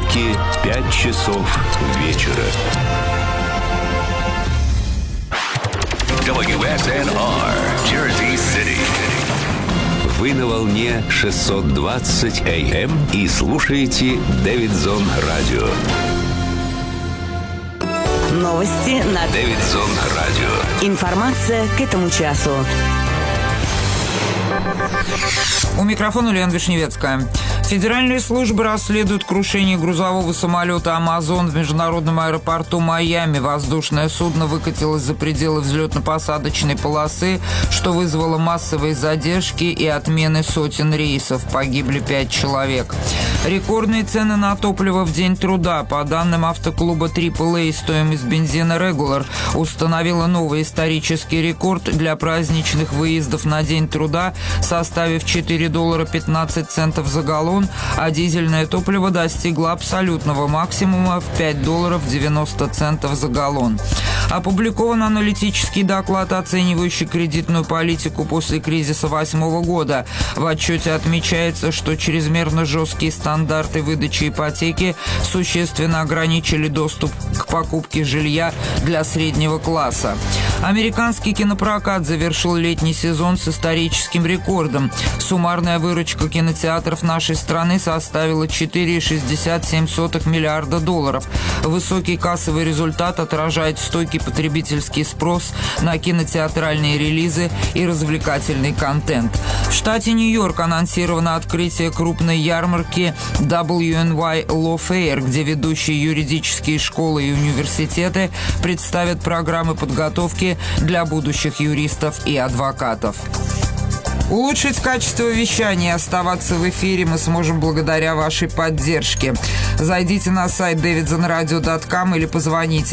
Нью-Йорке 5 часов вечера. WSNR, Jersey City. Вы на волне 620 АМ и слушаете Дэвидсон Радио. Новости на Дэвидсон Радио. Информация к этому часу. У микрофона Лена Вишневецкая. Федеральные службы расследуют крушение грузового самолета «Амазон» в международном аэропорту Майами. Воздушное судно выкатилось за пределы взлетно-посадочной полосы, что вызвало массовые задержки и отмены сотен рейсов. Погибли 5 человек. Рекордные цены на топливо в день труда. По данным автоклуба AAA, стоимость бензина «Регулар» установила новый исторический рекорд для праздничных выездов на день труда, составив $4.15 за галлон, а дизельное топливо достигло абсолютного максимума в $5.90 за галлон. Опубликован аналитический доклад, оценивающий кредитную политику после кризиса 2008 года. В отчете отмечается, что чрезмерно жесткие стандарты выдачи ипотеки существенно ограничили доступ к покупке жилья для среднего класса. Американский кинопрокат завершил летний сезон с историческим рекордом. Суммарная выручка кинотеатров нашей страны составила $4,67 миллиарда. Высокий кассовый результат отражает стойкий потребительский спрос на кинотеатральные релизы и развлекательный контент. В штате Нью-Йорк анонсировано открытие крупной ярмарки WNY Law Fair, где ведущие юридические школы и университеты представят программы подготовки для будущих юристов и адвокатов. Улучшить качество вещания и оставаться в эфире мы сможем благодаря вашей поддержке. Зайдите на сайт davidsonradio.com или позвоните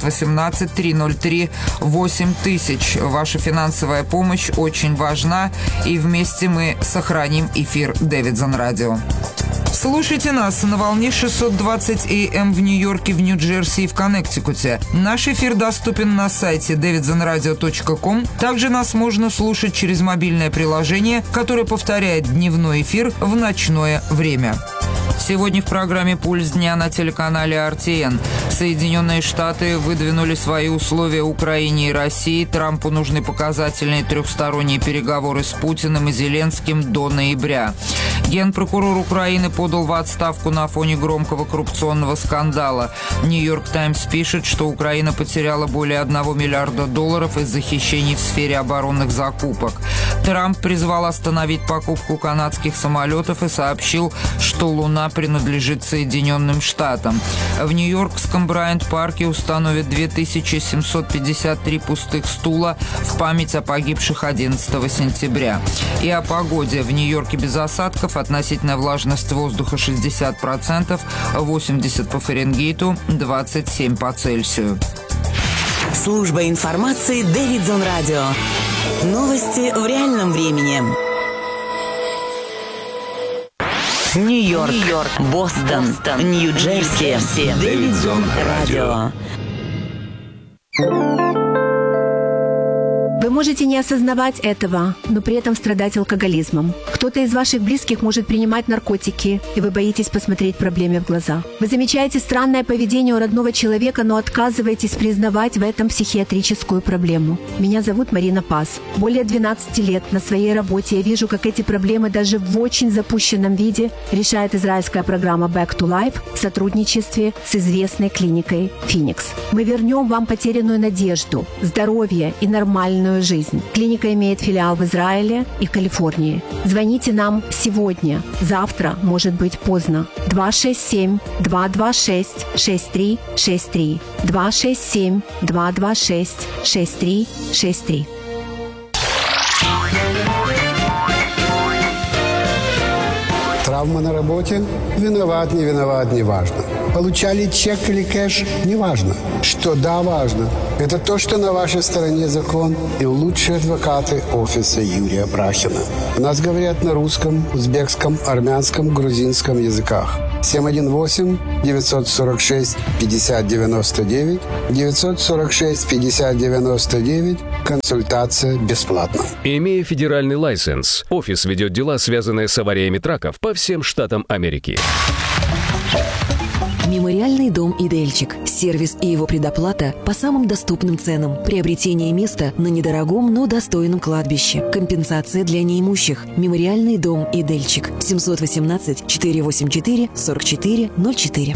718-303-8000. Ваша финансовая помощь очень важна, и вместе мы сохраним эфир Дэвидсон Радио. Слушайте нас на волне 620 АМ в Нью-Йорке, в Нью-Джерси и в Коннектикуте. Наш эфир доступен на сайте davidsonradio.com. Также нас можно слушать через мобильное приложение, которое повторяет дневной эфир в ночное время. Сегодня в программе «Пульс дня» на телеканале RTN. Соединенные Штаты выдвинули свои условия Украине и России. Трампу нужны показательные трехсторонние переговоры с Путиным и Зеленским до ноября. Генпрокурор Украины подал в отставку на фоне громкого коррупционного скандала. «Нью-Йорк Таймс» пишет, что Украина потеряла более $1 миллиарда из-за хищений в сфере оборонных закупок. Трамп призвал остановить покупку канадских самолетов и сообщил, что «Луна» принадлежит Соединенным Штатам. В Нью-Йоркском Брайант-парке установят 2753 пустых стула в память о погибших 11 сентября. И о погоде. В Нью-Йорке без осадков, относительная влажность воздуха 60%, 80 по Фаренгейту, 27 по Цельсию. Служба информации Дэвидсон Радио. Новости в реальном времени. Нью-Йорк, Бостон, Нью-Джерси. Дэвидсон Радио. Вы можете не осознавать этого, но при этом страдать алкоголизмом. Кто-то из ваших близких может принимать наркотики, и вы боитесь посмотреть проблеме в глаза. Вы замечаете странное поведение у родного человека, но отказываетесь признавать в этом психиатрическую проблему. Меня зовут Марина Пас. Более 12 лет на своей работе я вижу, как эти проблемы даже в очень запущенном виде решает израильская программа Back to Life в сотрудничестве с известной клиникой Phoenix. Мы вернем вам потерянную надежду, здоровье и нормальную жизнь. Клиника имеет филиал в Израиле и в Калифорнии. Звоните нам сегодня. Завтра может быть поздно. 267-226-6363. 267-226-6363. Травма на работе? Виноват, не виноват, не важно. Получали чек или кэш? Не важно. Что да, важно. Это то, что на вашей стороне закон и лучшие адвокаты офиса Юрия Брахина. У нас говорят на русском, узбекском, армянском, грузинском языках. 718-946-5099, 946-5099. Консультация бесплатна. Имея федеральный лайсенс, офис ведет дела, связанные с авариями траков по всем штатам Америки. Мемориальный дом «Идельчик». Сервис и его предоплата по самым доступным ценам. Приобретение места на недорогом, но достойном кладбище. Компенсация для неимущих. Мемориальный дом «Идельчик». 718-484-4404.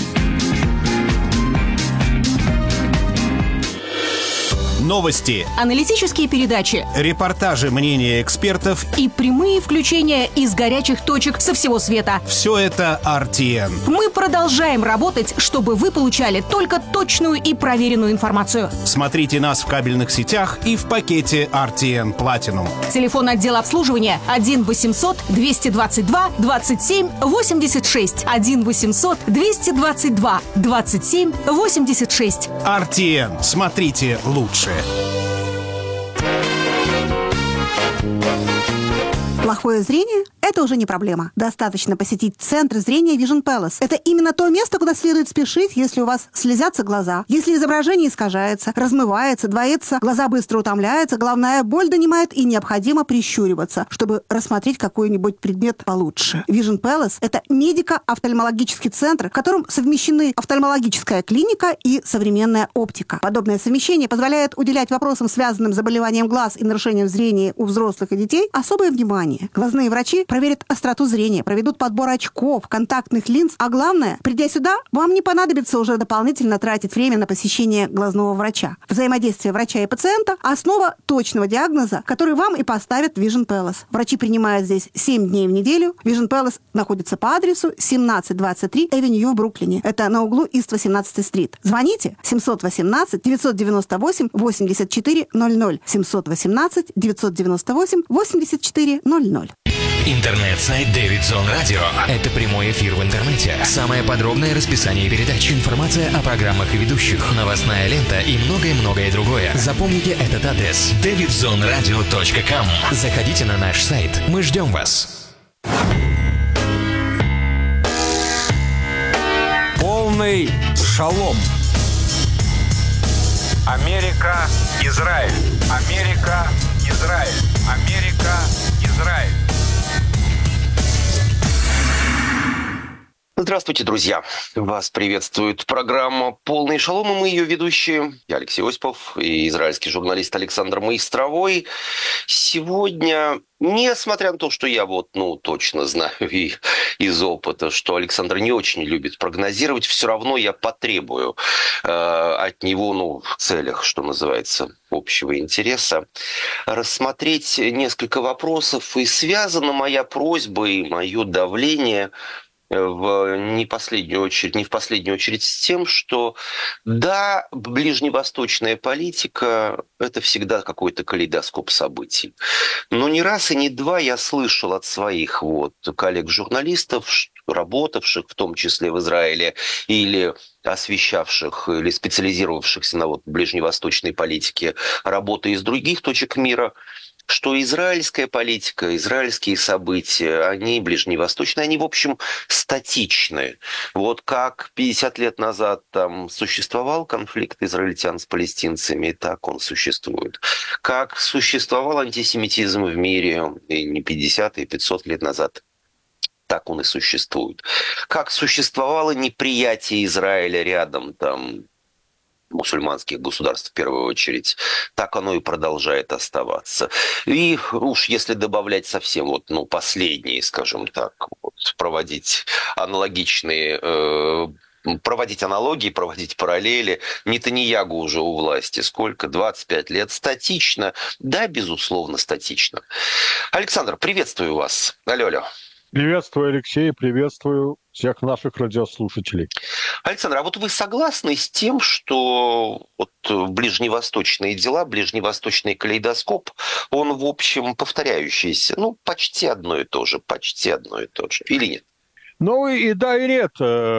Новости, аналитические передачи, репортажи, мнения экспертов и прямые включения из горячих точек со всего света. Все это RTN. Мы продолжаем работать, чтобы вы получали только точную и проверенную информацию. Смотрите нас в кабельных сетях и в пакете RTN Platinum. Телефон отдела обслуживания 1 800 222 27 86. 1 800 222 27 86. RTN. Смотрите лучше. Плохое зрение – это уже не проблема. Достаточно посетить Центр зрения Vision Palace. Это именно то место, куда следует спешить, если у вас слезятся глаза, если изображение искажается, размывается, двоится, глаза быстро утомляются, головная боль донимает и необходимо прищуриваться, чтобы рассмотреть какой-нибудь предмет получше. Vision Palace – это медико-офтальмологический центр, в котором совмещены офтальмологическая клиника и современная оптика. Подобное совмещение позволяет уделять вопросам, связанным с заболеванием глаз и нарушением зрения у взрослых и детей, особое внимание. Глазные врачи проверят остроту зрения, проведут подбор очков, контактных линз, а главное, придя сюда, вам не понадобится уже дополнительно тратить время на посещение глазного врача. Взаимодействие врача и пациента – основа точного диагноза, который вам и поставят в Vision Palace. Врачи принимают здесь 7 дней в неделю. Vision Palace находится по адресу 1723 Эвеню в Бруклине. Это на углу Ист 18 стрит. Звоните 718 998 84 00 718 998 84 00. Интернет-сайт Davidson Radio. Это прямой эфир в интернете. Самое подробное расписание передач, информация о программах и ведущих, новостная лента и многое-многое другое. Запомните этот адрес: davidsonradio.com. Заходите на наш сайт. Мы ждем вас. Полный шалом. Америка, Израиль. Америка, Израиль. Америка, Израиль. Здравствуйте, друзья! Вас приветствует программа «Полный шалом», и мы ее ведущие. Я Алексей Осипов и израильский журналист Александр Моистровой. Сегодня, несмотря на то, что я точно знаю и из опыта, что Александр не очень любит прогнозировать, все равно я потребую от него, в целях, что называется, общего интереса, рассмотреть несколько вопросов. И связана моя просьба и мое давление не в последнюю очередь с тем, что да, ближневосточная политика – это всегда какой-то калейдоскоп событий. Но не раз и не два я слышал от своих коллег-журналистов, работавших в том числе в Израиле или освещавших или специализировавшихся на ближневосточной политике работы из других точек мира, что израильская политика, израильские события, они ближневосточные, они, в общем, статичны. Как 50 лет назад там существовал конфликт израильтян с палестинцами, так он существует. Как существовал антисемитизм в мире и не 50, и 500 лет назад, так он и существует. Как существовало неприятие Израиля рядом мусульманских государств в первую очередь, так оно и продолжает оставаться. И уж если добавлять совсем последние, скажем так, проводить аналогичные проводить аналогии, проводить параллели. Нетаньягу уже у власти сколько? 25 лет. Статично? Да, безусловно, статично. Александр, приветствую вас. Алло. Приветствую, Алексей, приветствую всех наших радиослушателей. Александр, а вы согласны с тем, что ближневосточные дела, ближневосточный калейдоскоп, он, в общем, повторяющийся? Почти одно и то же, или нет? И да, и нет.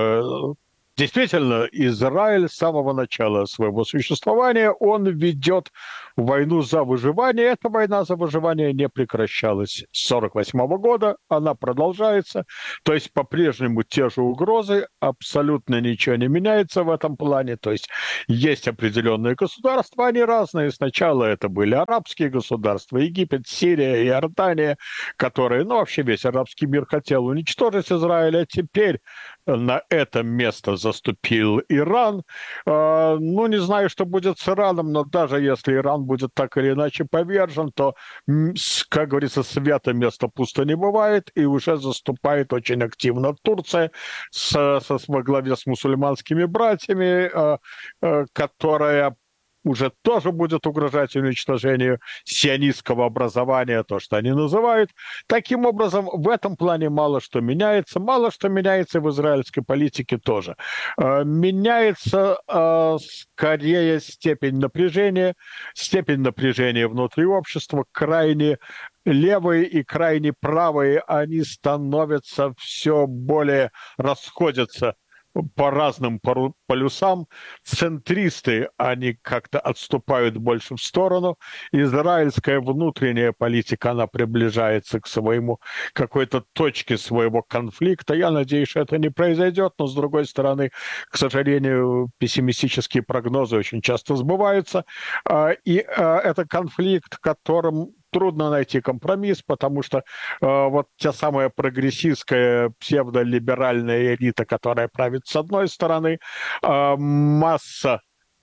Действительно, Израиль с самого начала своего существования, он ведет войну за выживание. Эта война за выживание не прекращалась с 1948 года, она продолжается. То есть по-прежнему те же угрозы, абсолютно ничего не меняется в этом плане. То есть есть определенные государства, они разные. Сначала это были арабские государства, Египет, Сирия, Иордания, которые, вообще весь арабский мир хотел уничтожить Израиль, а теперь на это место заступил Иран. Ну, не знаю, что будет с Ираном, но даже если Иран будет так или иначе повержен, то, как говорится, свято место пусто не бывает, и уже заступает очень активно Турция во главе с мусульманскими братьями, которая уже тоже будет угрожать уничтожению сионистского образования, то, что они называют. Таким образом, в этом плане мало что меняется в израильской политике тоже. Меняется скорее степень напряжения внутри общества, крайне левые и крайне правые, они становятся все более, расходятся по разным полюсам. Центристы, они как-то отступают больше в сторону. Израильская внутренняя политика, она приближается к какой-то точке своего конфликта. Я надеюсь, что это не произойдет, но, с другой стороны, к сожалению, пессимистические прогнозы очень часто сбываются. И это конфликт, в котором трудно найти компромисс, потому что вот та самая прогрессистская псевдолиберальная элита, которая правит с одной стороны, масса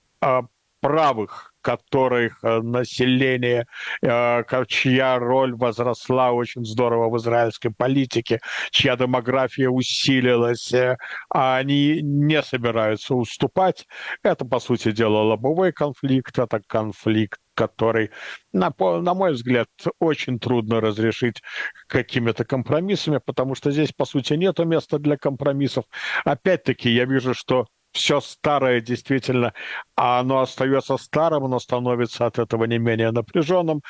правых, которых население, чья роль возросла очень здорово в израильской политике, чья демография усилилась, они не собираются уступать. Это, по сути дела, лобовой конфликт, это конфликт, который, на мой взгляд, очень трудно разрешить какими-то компромиссами, потому что здесь, по сути, нет места для компромиссов. Опять-таки, я вижу, что все старое действительно, оно остается старым, но становится от этого не менее напряженным.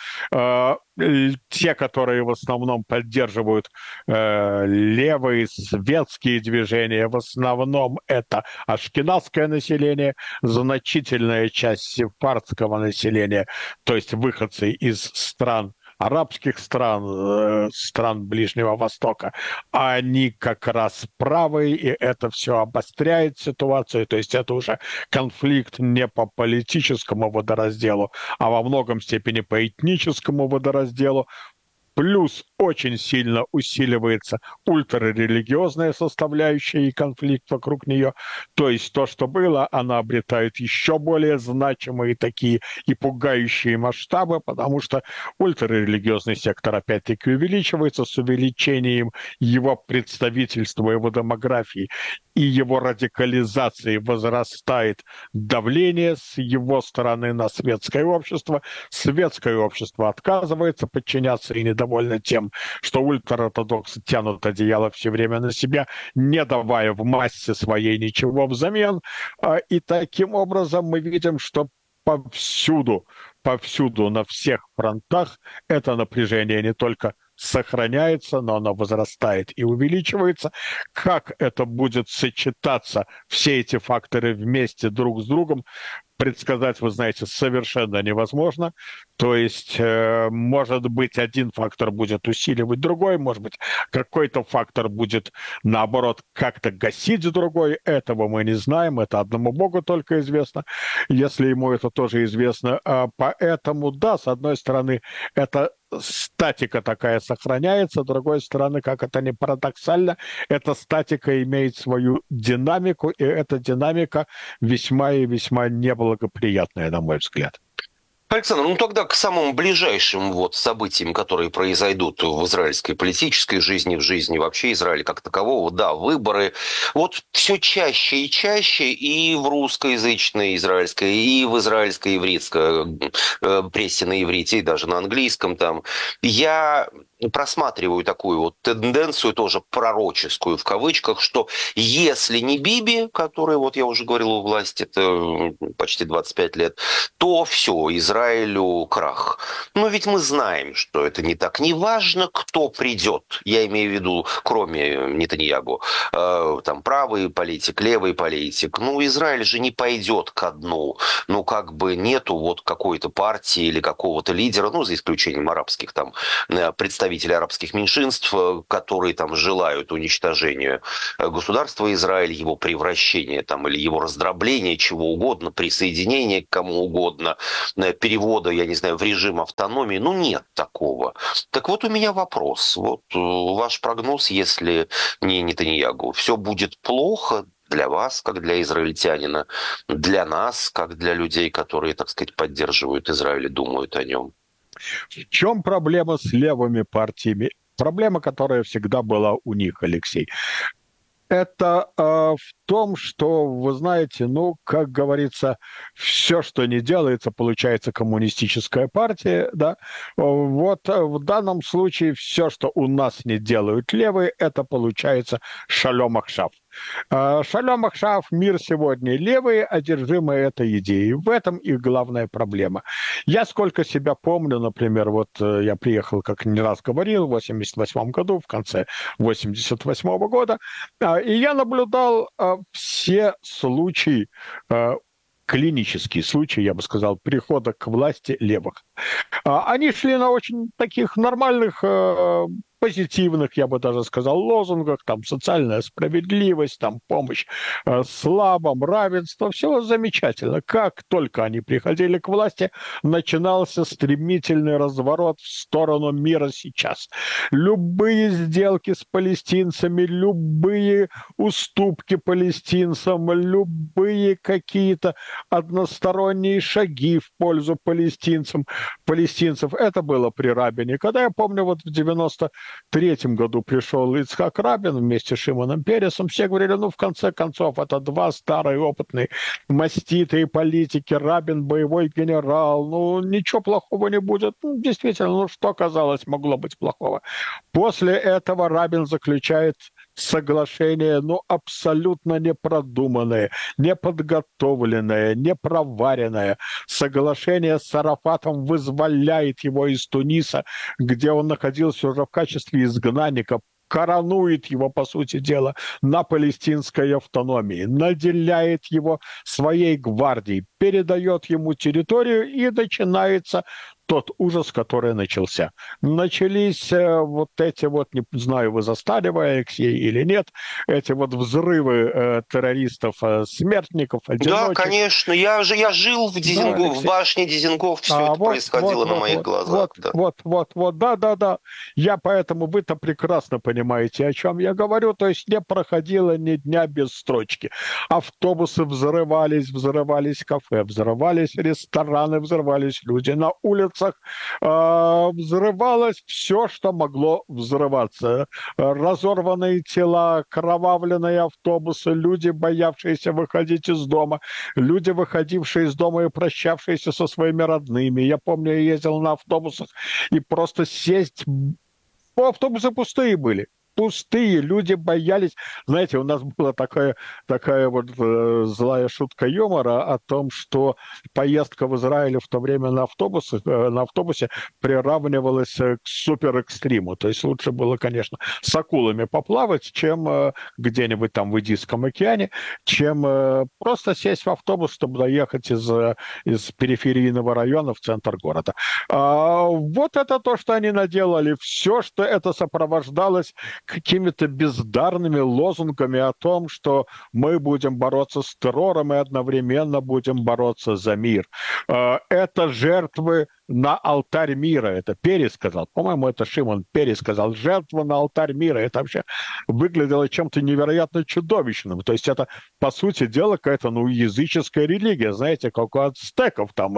Те, которые в основном поддерживают левые светские движения, в основном это ашкеназское население, значительная часть сефардского населения, то есть выходцы из арабских стран, стран Ближнего Востока, они как раз правые, и это все обостряет ситуацию, то есть это уже конфликт не по политическому водоразделу, а во многом степени по этническому водоразделу. Плюс очень сильно усиливается ультрарелигиозная составляющая и конфликт вокруг нее. То есть то, что было, она обретает еще более значимые такие и пугающие масштабы, потому что ультрарелигиозный сектор опять-таки увеличивается с увеличением его представительства, его демографии и его радикализации возрастает давление с его стороны на светское общество. Светское общество отказывается подчиняться и недовольно тем, что ультраортодоксы тянут одеяло все время на себя, не давая в массе своей ничего взамен. И таким образом мы видим, что повсюду, на всех фронтах это напряжение не только сохраняется, но оно возрастает и увеличивается. Как это будет сочетаться, все эти факторы вместе друг с другом, предсказать, вы знаете, совершенно невозможно. То есть, может быть, один фактор будет усиливать другой, может быть, какой-то фактор будет, наоборот, как-то гасить другой. Этого мы не знаем, это одному Богу только известно, если ему это тоже известно. Поэтому, да, с одной стороны, это статика такая сохраняется, с другой стороны, как это ни парадоксально, эта статика имеет свою динамику, и эта динамика весьма и весьма неблагоприятная, на мой взгляд. Александр, ну тогда к самым ближайшим событиям, которые произойдут в израильской политической жизни, в жизни вообще Израиля как такового, да, выборы. Вот все чаще и чаще и в русскоязычной израильской, и в израильской ивритской прессе на иврите, и даже на английском там. Я просматриваю такую вот тенденцию, тоже пророческую в кавычках, что если не Биби, который, вот я уже говорил, у власти это почти 25 лет, то все, Израилю крах. Но ведь мы знаем, что это не так. Неважно, кто придет, я имею в виду, кроме Нетаньягу, там правый политик, левый политик, ну, Израиль же не пойдет ко дну. Ну, как бы нету вот какой-то партии или какого-то лидера, ну, за исключением арабских там представителей представители арабских меньшинств, которые там желают уничтожения государства Израиль, его превращения там, или его раздробления, чего угодно, присоединения к кому угодно, перевода, я не знаю, в режим автономии. Ну, нет такого. Так вот у меня вопрос. Вот ваш прогноз, если не Нетаньягу, все будет плохо для вас, как для израильтянина, для нас, как для людей, которые, так сказать, поддерживают Израиль и думают о нем? В чем проблема с левыми партиями? Проблема, которая всегда была у них, Алексей. Это в том, что, вы знаете, ну, как говорится, все, что не делается, получается коммунистическая партия, да. Вот в данном случае все, что у нас не делают левые, это получается шалом ахшав. Шалом ахшав, мир сегодня, левые, одержимые этой идеей. В этом их главная проблема. Я сколько себя помню, например, вот я приехал, как не раз говорил, в 88 году, в конце 88 года, и я наблюдал все случаи, клинические случаи, я бы сказал, прихода к власти левых. Они шли на очень таких нормальных, позитивных, я бы даже сказал, лозунгах, там, социальная справедливость, там, помощь слабым, равенство, все замечательно. Как только они приходили к власти, начинался стремительный разворот в сторону мира сейчас. Любые сделки с палестинцами, любые уступки палестинцам, любые какие-то односторонние шаги в пользу палестинцев, это было при Рабине. Когда я помню, вот в 1993 году пришел Ицхак Рабин вместе с Шимоном Пересом, все говорили, ну, в конце концов, это два старые опытные маститые политики, Рабин боевой генерал, ну, ничего плохого не будет. Ну, действительно, ну, что казалось могло быть плохого? После этого Рабин заключает соглашение, ну, абсолютно непродуманное, неподготовленное, непроваренное. Соглашение с Арафатом вызволяет его из Туниса, где он находился уже в качестве изгнанника, коронует его, по сути дела, на палестинской автономии, наделяет его своей гвардией, передает ему территорию, и начинается тот ужас, который начался. Начались вот эти вот, не знаю, вы застали вы, Алексей, или нет, эти вот взрывы террористов, смертников, одиночек. Да, конечно. Я жил в Дизингоф, в башне Дизингоф, все это вот, происходило на моих глазах. Да. Я поэтому, вы-то прекрасно понимаете, о чем я говорю. То есть не проходило ни дня без строчки. Автобусы взрывались кафе, взрывались рестораны, взрывались люди на улицах, взрывалось все, что могло взрываться. Разорванные тела, кровавленные автобусы, люди, боявшиеся выходить из дома, люди, выходившие из дома и прощавшиеся со своими родными. Я помню, я ездил на автобусах, и просто сесть... Автобусы пустые были. Пустые, люди боялись. Знаете, у нас была такая вот злая шутка юмора о том, что поездка в Израиле в то время на автобусе приравнивалась к суперэкстриму. То есть лучше было, конечно, с акулами поплавать, чем где-нибудь там в Индийском океане, чем просто сесть в автобус, чтобы доехать из периферийного района в центр города. Вот это то, что они наделали. Все, что это сопровождалось какими-то бездарными лозунгами о том, что мы будем бороться с террором и одновременно будем бороться за мир. Это жертвы на алтарь мира. Это Перес сказал. По-моему, это Шимон Перес сказал. Жертва на алтарь мира. Это вообще выглядело чем-то невероятно чудовищным. То есть это, по сути дела, какая-то, ну, языческая религия. Знаете, как у ацтеков. Там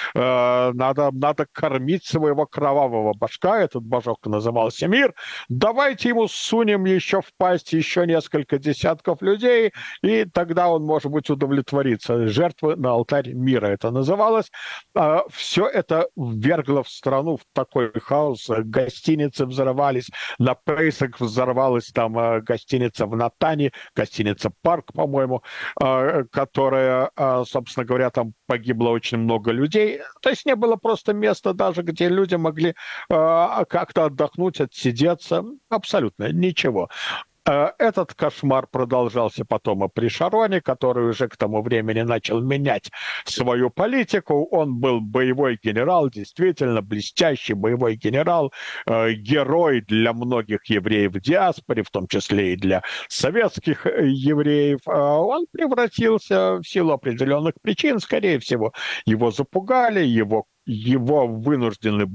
надо кормить своего кровавого башка. Этот божок назывался Мир. Давайте ему сунем еще в пасть еще несколько десятков людей, и тогда он, может быть, удовлетворится. Жертвы на алтарь мира это называлось. Все это ввергло в страну в такой хаос. Гостиницы взорвались, на Пейсах взорвалась там гостиница в Натане, гостиница «Парк», по-моему, которая, собственно говоря, там погибло очень много людей. То есть не было просто места даже, где люди могли как-то отдохнуть, отсидеться. Абсолютно ничего. Этот кошмар продолжался потом и при Шароне, который уже к тому времени начал менять свою политику. Он был боевой генерал, действительно блестящий боевой генерал, герой для многих евреев в диаспоре, в том числе и для советских евреев. Он превратился в силу определенных причин, скорее всего, его запугали, его вынуждены